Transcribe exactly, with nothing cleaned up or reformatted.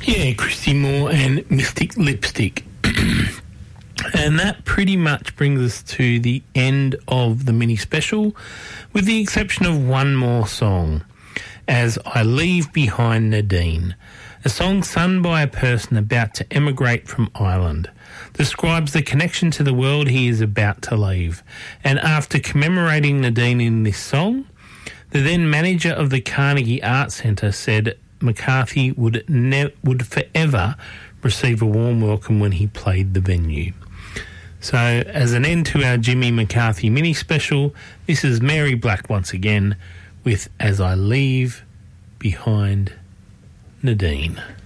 Yeah, Christy Moore and Mystic Lipstick. And that pretty much brings us to the end of the mini special, with the exception of one more song, As I Leave Behind Nadine, a song sung by a person about to emigrate from Ireland. Describes the connection to the world he is about to leave. And after commemorating Nadine in this song, the then manager of the Carnegie Art Centre said McCarthy would ne- would forever receive a warm welcome when he played the venue. So, as an end to our Jimmy McCarthy mini special, this is Mary Black once again with As I Leave Behind Nadine.